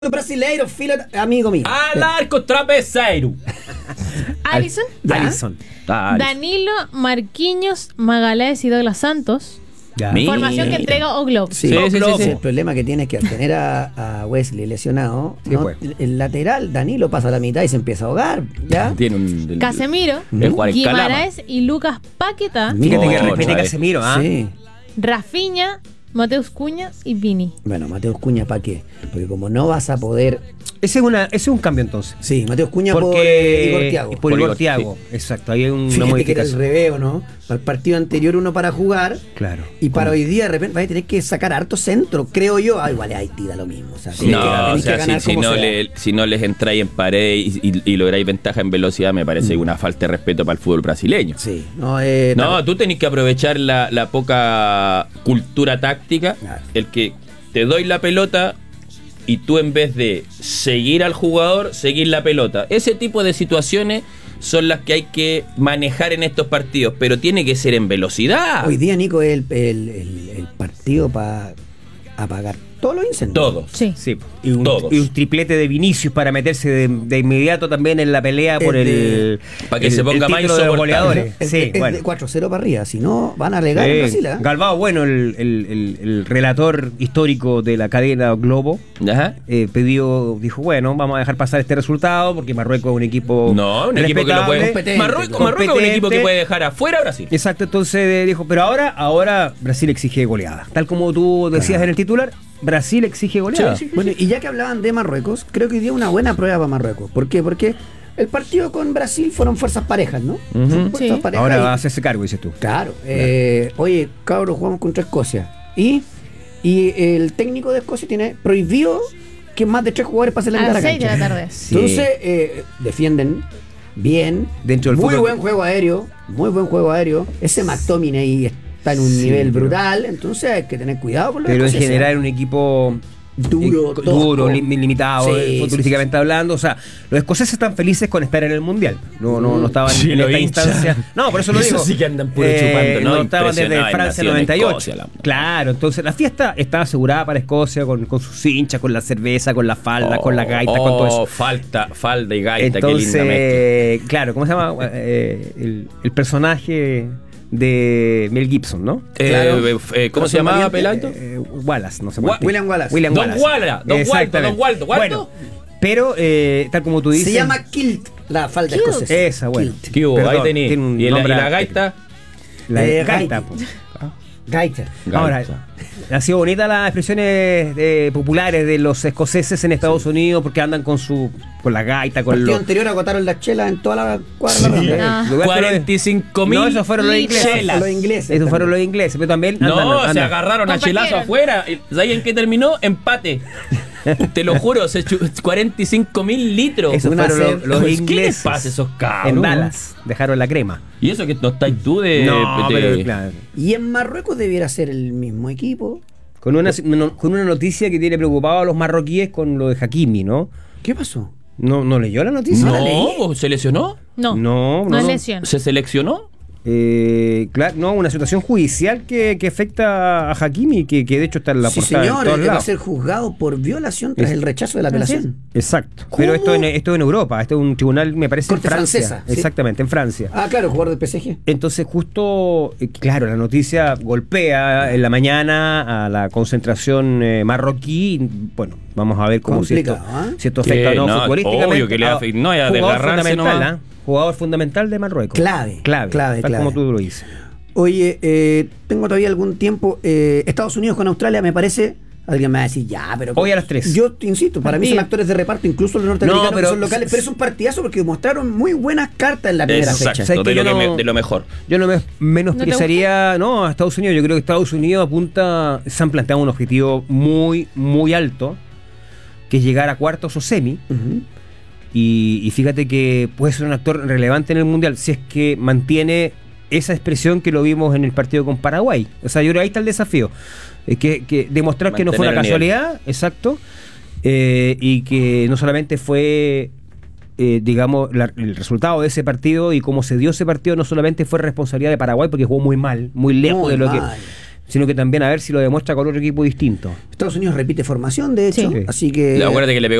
Brasileiro, filho, amigo mío. Al arco trapezeiro. Alisson, Alisson. Danilo, Marquinhos, Magalhães y Douglas Santos. Ya. Formación que entrega O'Globo. Sí, Sí, sí, sí, sí. El problema que tiene es que al tener a Wesley lesionado, Sí, ¿no? pues. El lateral, Danilo, pasa a la mitad y se empieza a ahogar. ¿Ya? Tiene un. Casemiro, El jugar en Guimaraes y Lucas Paquetá. Fíjate que No, respete a otra Casemiro, ¿ah? Sí. Rafinha, Mateus Cunha y Vini. Bueno, Mateus Cunha, ¿para qué? Porque como no vas a poder. Ese es un cambio entonces. Sí, Mateus Cunha por Porque Igor Thiago. por Igor Igor, Thiago. Exacto, ahí hay una Fíjate que era el modificación. reveo, ¿no? Para el partido anterior uno para jugar. Claro. Y para hoy día de repente vas a tener que sacar harto centro, creo yo. Igual es Haití, da lo mismo. O sea, tenés No, que o sea, ganar si como no sea. si no les entráis en pared y lográis ventaja en velocidad, me parece una falta de respeto para el fútbol brasileño. Sí, no, No, tú tenés que aprovechar la poca cultura táctica, Claro. el que te doy la pelota y tú en vez de seguir al jugador, seguir la pelota. Ese tipo de situaciones son las que hay que manejar en estos partidos, pero tiene que ser en velocidad. Hoy día, Nico, es el partido para apagar todos los incendios. Todo. Sí. Sí, y un Todos. triplete de Vinicius para meterse de inmediato también en la pelea por el Para que se ponga el más título de los insoportable. goleadores. Es, Sí, es bueno. de 4-0 para arriba, si no van a alegar en Brasil. ¿Eh? Galvao, bueno, el relator histórico de la cadena Globo, Ajá. dijo, bueno, vamos a dejar pasar este resultado porque Marruecos es un equipo No, un equipo que lo puede. Competente. Marruecos es un equipo que puede dejar afuera a Brasil. Exacto, entonces dijo, pero ahora Brasil exige goleada. Tal como tú decías en el titular, Brasil exige goleada. Sí, sí. Bueno, y ya que hablaban de Marruecos, creo que hoy día una buena prueba para Marruecos. ¿Por qué? Porque el partido con Brasil fueron fuerzas parejas, ¿no? Ujú. Fuerzas Sí. parejas Ahora y- va a hacerse cargo, dices tú. Claro. Oye, cabros, jugamos contra Escocia. Y el técnico de Escocia tiene prohibido que más de 3 jugadores pasen la A mitad las de la 6 de la cancha. tarde. Sí. Entonces, defienden bien. Dentro del muy fútbol. buen juego aéreo. Muy buen juego aéreo. Ese McTominay está en un Sí, nivel pero- brutal. Entonces hay que tener cuidado con los Pero en escoceses. general un equipo Duro, tosco. duro, limitado, Sí, futbolísticamente hablando. O sea, los escoceses están felices con estar en el Mundial. No estaban Sí, en los esta hinchas. instancia. No, por eso lo Eso digo. sí que andan puro chupando, ¿no? No estaban desde Impresionado, Francia nació en 98. Escocia, la- Claro, entonces la fiesta estaba asegurada para Escocia con sus hinchas, con la cerveza, con la falda, con la gaita, con todo eso. Falda y gaita, qué linda mezcla. Entonces, claro, ¿cómo se llama? El personaje de Mel Gibson, ¿no? Claro. ¿Cómo se llamaba, Pelanto? Wallace, no sé. William Wallace. Don Exactamente. Waldo. Bueno, pero tal como tú dices. Se llama kilt, la falda Kilt. escocesa. Esa, bueno. Kilt. ¿Qué hubo? Perdón, Ahí tení. tiene un ¿Y la nombre gaita? La gaita. gaita, po. Gaita. Ahora, ha sido bonita las expresiones populares de los escoceses en Estados Unidos porque andan con la gaita, El con partido los. anterior agotaron las chelas en toda la cuadra. Ah. 45.000 No, esos fueron los ingleses. chelas. Los ingleses. Esos fueron los ingleses, pero también. No, andan. se agarraron a chelazo Compartieron. afuera. ¿Sabes en qué terminó? Empate. Te lo juro, 45.000 litros. Esos Una fueron sed. los ¿Qué les ingleses. pasa a esos cabros? En Dallas. Dejaron la crema. Y eso que no estás tú de. No, de- pero claro. Y en Marruecos debiera ser el mismo equipo. Con una noticia que tiene preocupado a los marroquíes con lo de Hakimi, ¿no? ¿Qué pasó? ¿No leyó la noticia? la leí. No, ¿se lesionó? No. No es no. lesión. ¿Se seleccionó? Claro, no, una situación judicial que afecta a Hakimi, que de hecho está en la Sí, portada señor, en todos va a lados. ser juzgado por violación tras Es- el rechazo de la apelación. Exacto. ¿Cómo? Pero esto en Europa, esto es un tribunal, me parece, Corte en Francia. francesa, sí. Exactamente, en Francia. Ah, claro, jugador del PSG. Entonces justo, claro, la noticia golpea en la mañana a la concentración marroquí. Bueno, vamos a ver cómo Complicado, ¿ah? si esto afecta o no, No, futbolísticamente. obvio que le afecta. No, y a Jugador desgarrarse fundamental, nomás. Jugador fundamental de Marruecos. Clave, Tal como tú lo dices. Oye, tengo todavía algún tiempo. Estados Unidos con Australia me parece. Alguien me va a decir, ya, pero. Hoy a las 3. Yo te insisto, para mí son actores de reparto, incluso los norteamericanos No, pero- que son locales, pero es un partidazo porque mostraron muy buenas cartas en la primera fecha. Exacto, ¿Sabes que yo no- de lo mejor. Yo no me menospreciaría a Estados Unidos. Yo creo que Estados Unidos se han planteado un objetivo muy, muy alto, que es llegar a cuartos o semi. Ujú. Y fíjate que puede ser un actor relevante en el Mundial si es que mantiene esa expresión que lo vimos en el partido con Paraguay. O sea, yo creo que ahí está el desafío. Que demostrar que no fue una Mantener el casualidad, exacto, y que no solamente fue, digamos, el resultado de ese partido y cómo se dio ese partido, no solamente fue responsabilidad de Paraguay porque jugó muy mal, muy lejos Muy de lo que... mal. sino que también a ver si lo demuestra con otro equipo distinto. Estados Unidos repite formación, de hecho, Sí. así que... Acuérdate que le pegó